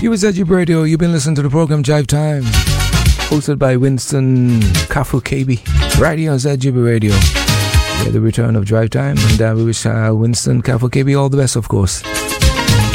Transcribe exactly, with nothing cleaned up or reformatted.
You was at Jive Radio. You've been listening to the program Jive Time, hosted by Winston Kafukabi, right here on Jive Radio. Yeah, the return of Drive Time, and uh, we wish uh, Winston Kafukabi all the best, of course.